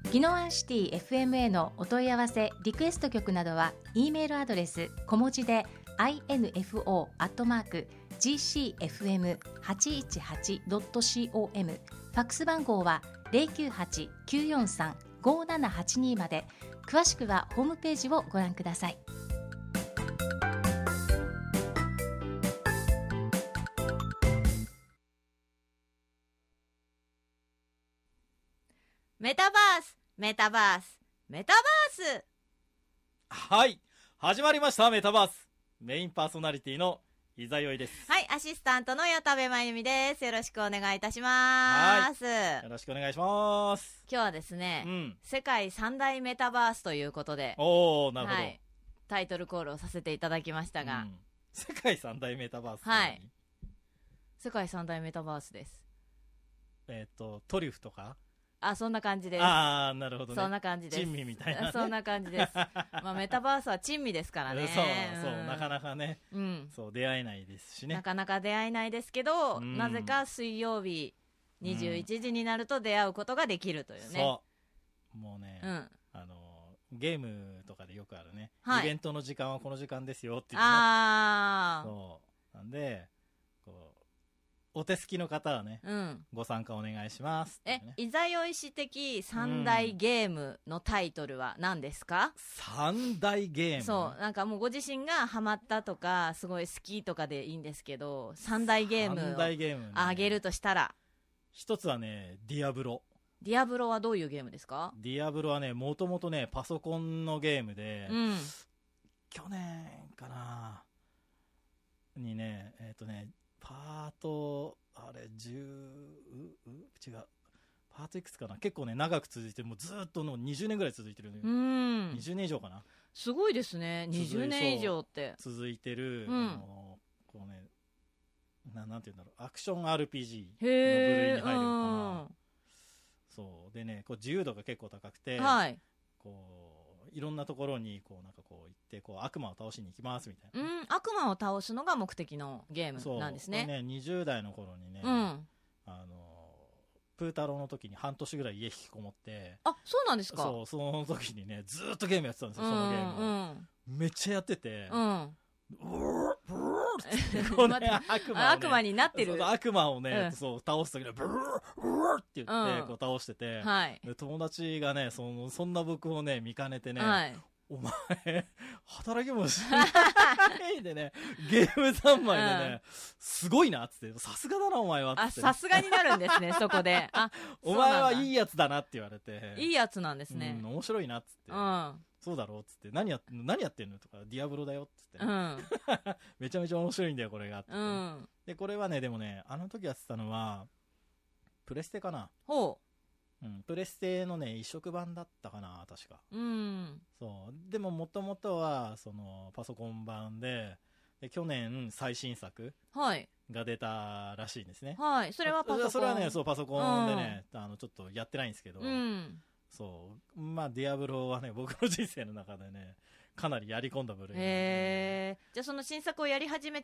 宜野湾シティ FM へのお問い合わせリクエスト曲などは E メールアドレス小文字で info@gcfm818.com ファックス番号は 098-943-5782 まで。詳しくはホームページをご覧ください。 メタバースメタバースメタバース。 はい。始まりました、メタバース。メインパーソナリティの伊沢よいです。 はい、アシスタントの矢田部真由美です。よろしくお願いいたします。 よろしくお願いします。 今日はですね、世界三大メタバースということで、 おー、なるほど、はい。 タイトルコールをさせていただきましたが、 世界三大メタバース。 はい。世界三大メタバースです。 トリュフとかそんな感じです。 なるほどね。 そんな感じです。 珍味みたいな、ね。 そんな感じです。メタバースは珍味ですからね。 そう、なかなかね、そう、出会えないですしね。 なかなか出会えないですけど、なぜか水曜日21時になると出会うことができるというね。 そう。もうね、ゲームとかでよくあるね、イベントの時間はこの時間ですよっていうね。そう。なんで、こう、お手すきの方はね、ご参加お願いします、ね。 いざよいし的三大ゲームのタイトルは何ですか？ 三大ゲーム？ そう、なんかもうご自身がハマったとか、すごい好きとかでいいんですけど、三大ゲームをあげるとしたら。 一つはね、ディアブロ。 ディアブロはどういうゲームですか？ ディアブロはね、もともとね、パソコンのゲームで、去年かなにね、パート、あれ、違う、パートいくつかな、結構ね、長く続いてる、もうずっとの20年ぐらい続いてる、20年以上かな。 すごいですね、20年以上って。 続いてる、こうね、なんていうんだろう、アクション RPG の部類に入るのかな。そう。でね、こう自由度が結構高くて、こう、いろんなところにこうなんかこう行ってこう悪魔を倒しに行きますみたいな。 悪魔を倒すのが目的のゲームなんですね。 そうね、20代の頃にね、プー太郎の時に半年ぐらい家引きこもって。 そうなんですか？ そう、その時にね、ずーっとゲームやってたんですよ、そのゲームを。めっちゃやってて、 悪魔になってる。 悪魔をね、そう倒す時にブルーって言ってこう倒してて、で友達がね、そんな僕をね見かねてね、お前働きもしないでね、ゲーム三昧でね、すごいなっつって、さすがだなお前はっつって。 さすがになるんですね、そこで。 お前はいいやつだなって言われて。 いいやつなんですね。 面白いなっつって。そうだろうっつって、何やってんのとか、ディアブロだよっつって、めちゃめちゃ面白いんだよこれがって、でこれはね、でもね、あの時やってたのはプレステかな。プレステのね移植版だったかな確か。そうでももともとはそのパソコン版で去年最新作が出たらしいんですね。 それはパソコン。 それはね、そうパソコンでね、ちょっとやってないんですけど、そう。ディアブロはね、僕の人生の中でね、かなりやり込んだ部類。 じゃあその新作をやり始め